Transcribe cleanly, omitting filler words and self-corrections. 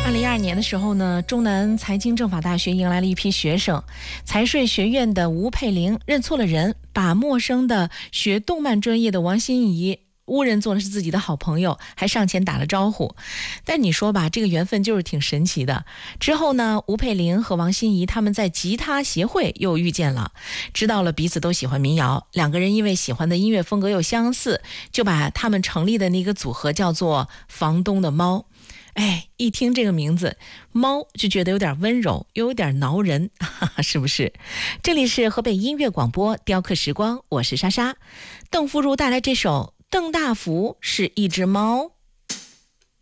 2012年的时候呢，中南财经政法大学迎来了一批学生，财税学院的吴佩玲认错了人，把陌生的学动漫专业的王心怡误认做的是自己的好朋友，还上前打了招呼。但你说吧，这个缘分就是挺神奇的。之后呢，吴佩玲和王心怡他们在吉他协会又遇见了，知道了彼此都喜欢民谣，两个人因为喜欢的音乐风格又相似，就把他们成立的那个组合叫做房东的猫。哎，一听这个名字猫就觉得有点温柔，又有点挠人，是不是？这里是河北音乐广播雕刻时光，我是莎莎。邓福如带来这首邓大福是一只猫。